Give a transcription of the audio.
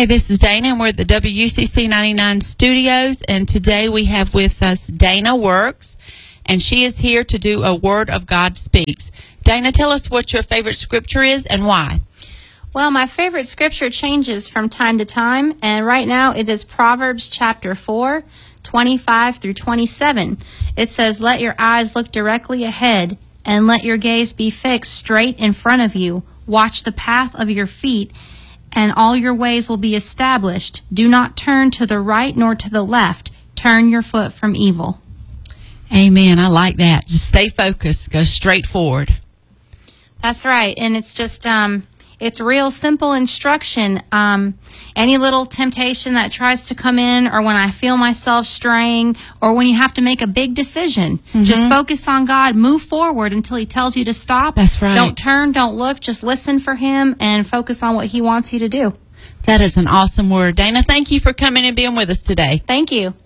Hey, this is Dana, and we're at the WCC 99 studios, and today we have with us Dana Works, and she is here to do a Word of God Speaks. Dana, tell us what your favorite scripture is and why. Well, my favorite scripture changes from time to time, and right now it is Proverbs chapter 4, 25 through 27. It says, "Let your eyes look directly ahead, and let your gaze be fixed straight in front of you. Watch the path of your feet, and all your ways will be established. Do not turn to the right nor to the left. Turn your foot from evil." Amen. I like that. Just stay focused. Go straight forward. That's right. And it's just, it's real simple instruction. Any little temptation that tries to come in, or when I feel myself straying, or when you have to make a big decision, just focus on God. Move forward until He tells you to stop. That's right. Don't turn, don't look. Just listen for Him and focus on what He wants you to do. That is an awesome word. Dana, thank you for coming and being with us today. Thank you.